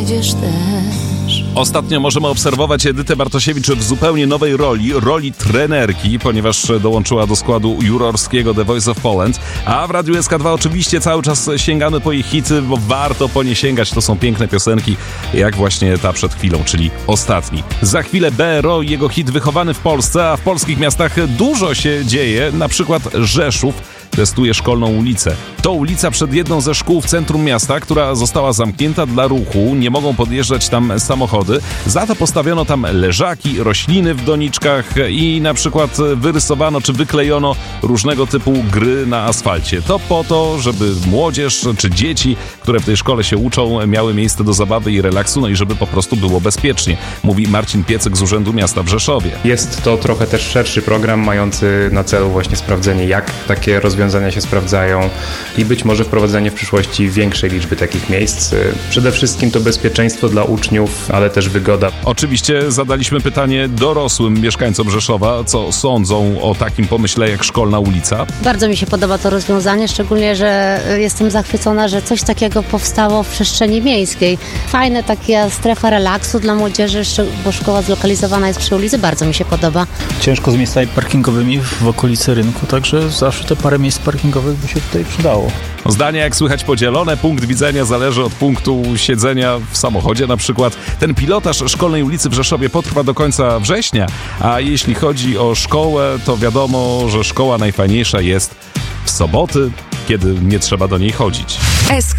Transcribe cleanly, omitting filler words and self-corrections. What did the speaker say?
znajdziesz też. Ostatnio możemy obserwować Edytę Bartosiewicz w zupełnie nowej roli trenerki, ponieważ dołączyła do składu jurorskiego The Voice of Poland, a w Radiu SK2 oczywiście cały czas sięgamy po ich hity, bo warto po nie sięgać, to są piękne piosenki, jak właśnie ta przed chwilą, czyli Ostatni. Za chwilę BRO i jego hit Wychowany w Polsce, a w polskich miastach dużo się dzieje, na przykład Rzeszów testuje szkolną ulicę. To ulica przed jedną ze szkół w centrum miasta, która została zamknięta dla ruchu, nie mogą podjeżdżać tam samochody, za to postawiono tam leżaki, rośliny w doniczkach i na przykład wyrysowano czy wyklejono różnego typu gry na asfalcie. To po to, żeby młodzież czy dzieci, które w tej szkole się uczą, miały miejsce do zabawy i relaksu, no i żeby po prostu było bezpiecznie, mówi Marcin Piecyk z Urzędu Miasta w Rzeszowie. Jest to trochę też szerszy program mający na celu właśnie sprawdzenie, jak takie rozwiązania się sprawdzają i być może wprowadzenie w przyszłości większej liczby takich miejsc. Przede wszystkim to bezpieczeństwo dla uczniów, ale też wygoda. Oczywiście zadaliśmy pytanie dorosłym mieszkańcom Rzeszowa, co sądzą o takim pomyśle jak szkolna ulica. Bardzo mi się podoba to rozwiązanie, szczególnie, że jestem zachwycona, że coś takiego powstało w przestrzeni miejskiej. Fajna taka strefa relaksu dla młodzieży, bo szkoła zlokalizowana jest przy ulicy, bardzo mi się podoba. Ciężko z miejscami parkingowymi w okolicy rynku, także zawsze te parę miejsc parkingowych by się tutaj przydało. Zdania, jak słychać, podzielone. Punkt widzenia zależy od punktu siedzenia w samochodzie na przykład. Ten pilotaż szkolnej ulicy w Rzeszowie potrwa do końca września, a jeśli chodzi o szkołę, to wiadomo, że szkoła najfajniejsza jest w soboty, kiedy nie trzeba do niej chodzić.